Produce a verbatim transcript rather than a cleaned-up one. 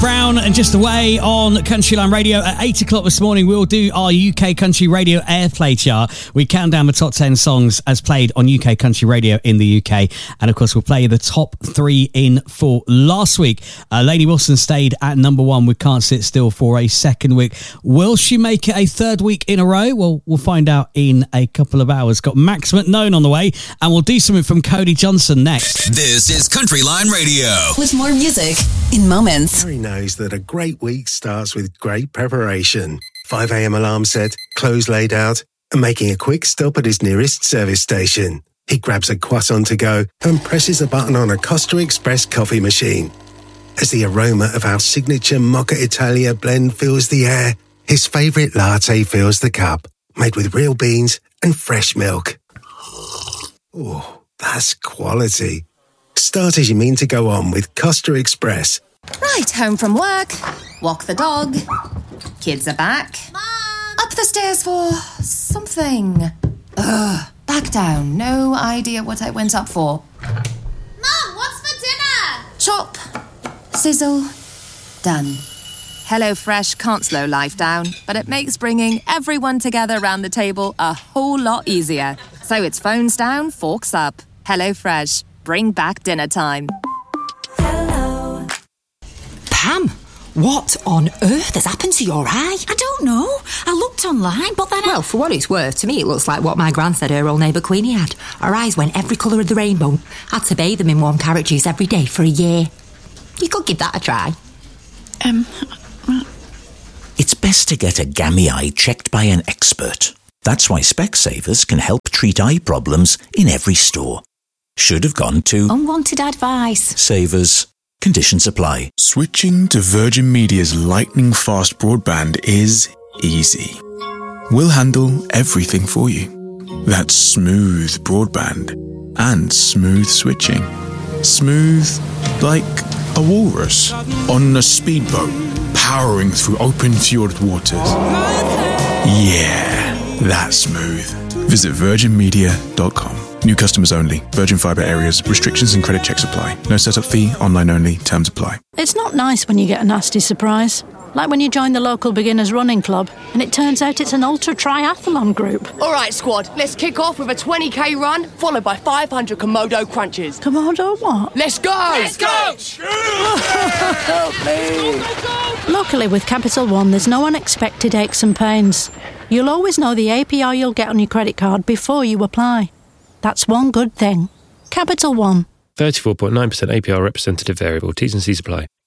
Brown and Just Away on Country Line Radio. At eight o'clock this morning, we'll do our U K Country Radio Airplay chart. We count down the top ten songs as played on U K Country Radio in the U K. And of course, we'll play the top three in for last week. Uh, Lainey Wilson stayed at number one with Can't Sit Still for a second week. Will she make it a third week in a row? Well, we'll find out in a couple of hours. Got Max McKnown on the way, and we'll do something from Cody Johnson next. This is Country Line Radio. With more music in moments. Harry knows that a great week starts with great preparation. five a.m. alarm set, clothes laid out, and making a quick stop at his nearest service station. He grabs a croissant to go and presses a button on a Costa Express coffee machine. As the aroma of our signature Mocha Italia blend fills the air, his favourite latte fills the cup, made with real beans and fresh milk. Oh, that's quality. Start as you mean to go on with Costa Express. Right, home from work, walk the dog, kids are back. Mom! Up the stairs for something. Ugh, back down, no idea what I went up for. Mom, what's for dinner? Chop, sizzle, done. HelloFresh can't slow life down, but it makes bringing everyone together around the table a whole lot easier. So it's phones down, forks up. HelloFresh, bring back dinner time. Pam, what on earth has happened to your eye? I don't know. I looked online, but then I... Well, for what it's worth, to me it looks like what my gran said her old neighbour Queenie had. Her eyes went every colour of the rainbow. Had to bathe them in warm carrot juice every day for a year. You could give that a try. Um... It's best to get a gammy eye checked by an expert. That's why Specsavers can help treat eye problems in every store. Should have gone to... Unwanted advice. Savers. Conditions apply. Switching to Virgin Media's lightning-fast broadband is easy. We'll handle everything for you. That's smooth broadband and smooth switching. Smooth like a walrus on a speedboat powering through open fjord waters. Yeah, that's smooth. Visit virgin media dot com. New customers only. Virgin Fibre areas. Restrictions and credit checks apply. No setup fee. Online only. Terms apply. It's not nice when you get a nasty surprise. Like when you join the local beginners running club and it turns out it's an ultra triathlon group. All right, squad. Let's kick off with a twenty k run, followed by five hundred Komodo crunches. Komodo what? Let's go! Let's go! Help me! Luckily, with Capital One, there's no unexpected aches and pains. You'll always know the A P R you'll get on your credit card before you apply. That's one good thing. Capital One. thirty-four point nine percent A P R representative variable. T's and C's apply.